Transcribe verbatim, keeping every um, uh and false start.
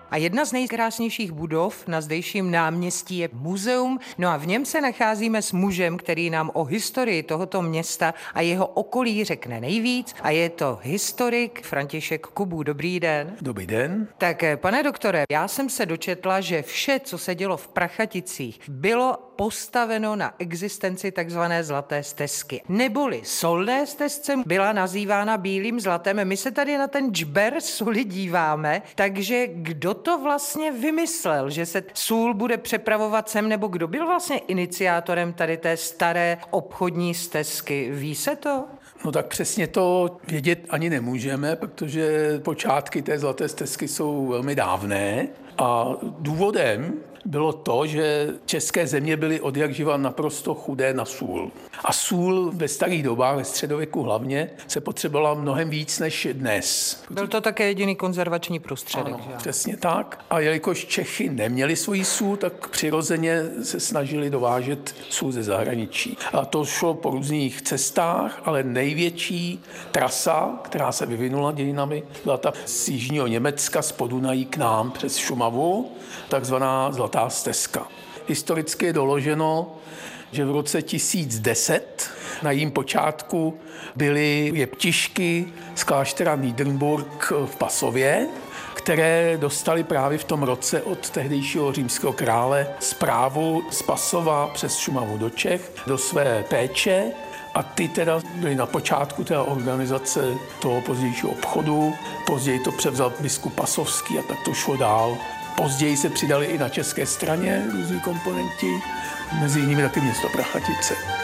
A jedna z nejkrásnějších budov na zdejším náměstí je muzeum, no a v něm se nacházíme s mužem, který nám o historii tohoto města a jeho okolí řekne nejvíc, a je to historik František Kubů. Dobrý den. Dobrý den. Tak, pane doktore, já jsem se dočetla, že vše, co se dělo v Prachaticích, bylo postaveno na existenci takzvané zlaté stezky. Neboli solné stezce byla nazývána bílým zlatem. My se tady na ten džber soli díváme, takže kdo to vlastně vymyslel, že se sůl bude přepravovat sem, nebo kdo byl vlastně iniciátorem tady té staré obchodní stezky? Ví se to? No tak přesně to vědět ani nemůžeme, protože počátky té zlaté stezky jsou velmi dávné a důvodem bylo to, že české země byly odjakživa naprosto chudé na sůl. A sůl ve starých dobách, ve středověku hlavně, se potřebovala mnohem víc než dnes. Byl to také jediný konzervační prostředek. Ano, že? přesně tak. A jelikož Čechy neměli svoji sůl, tak přirozeně se snažili dovážet sůl ze zahraničí. A to šlo po různých cestách, ale největší trasa, která se vyvinula dějinami, byla ta z jižního Německa, z Podunají k nám přes Šumavu, takzvaná zlatá stezka. Historicky je doloženo, že v roce tisíc deset na jejím počátku byly jeptišky z kláštera Niedernburg v Pasově, které dostali právě v tom roce od tehdejšího římského krále zprávu z Pasova přes Šumavu do Čech do své péče. A ty teda byly na počátku té organizace toho pozdějšího obchodu. Později to převzal biskup Pasovský a tak to šlo dál. Později se přidali i na české straně různí komponenti, mezi jinými taky město Prachatice.